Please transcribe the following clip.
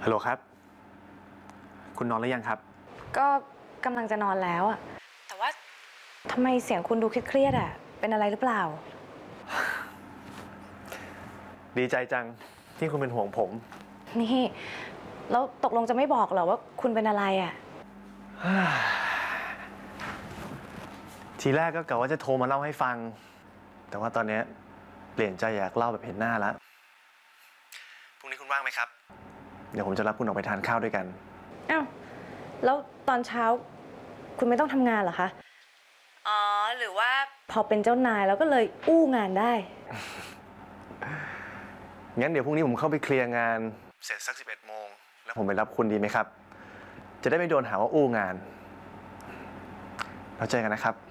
ฮัลโหลครับคุณนอนหรือยังครับก็กำลังจะนอนแล้วอะแต่ว่าทำไมเสียงคุณดูเครียดๆอะเป็นอะไรหรือเปล่าดีใจจังที่คุณเป็นห่วงผมนี่แล้วตกลงจะไม่บอกเหรอว่าคุณเป็นอะไรอะทีแรกก็กะว่าจะโทรมาเล่าให้ฟังแต่ว่าตอนนี้เปลี่ยนใจอยากเล่าแบบเห็นหน้าแล้วพรุ่งนี้คุณว่างไหมครับเดี๋ยวผมจะรับคุณออกไปทานข้าวด้วยกันอ้าวแล้วตอนเช้าคุณไม่ต้องทำงานเหรอคะอ๋อหรือว่าพอเป็นเจ้านายแล้วก็เลยอู้งานได้งั้นเดี๋ยวพรุ่งนี้ผมเข้าไปเคลียร์งานเสร็จสัก11 โมงแล้วผมไปรับคุณดีไหมครับจะได้ไม่โดนหาว่าอู้งานเราเจอกันนะครับ